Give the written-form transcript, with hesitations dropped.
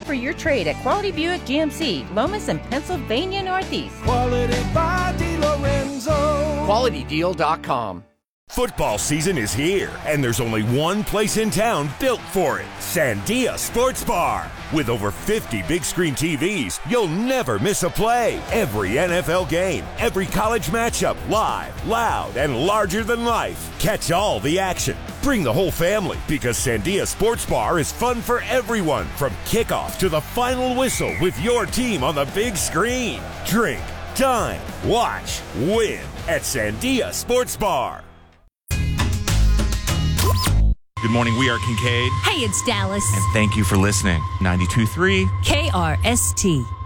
for your trade at Quality Buick GMC, Lomas and Pennsylvania Northeast. Quality by DiLorenzo. QualityDeal.com. Football season is here, and there's only one place in town built for it, Sandia Sports Bar. With over 50 big screen TVs, you'll never miss a play. Every NFL game, every college matchup, live, loud, and larger than life. Catch all the action. Bring the whole family, because Sandia Sports Bar is fun for everyone, from kickoff to the final whistle with your team on the big screen. Drink, dine, watch, win at Sandia Sports Bar. Good morning, we are Kincaid. Hey, it's Dallas. And thank you for listening. 92.3 KRST.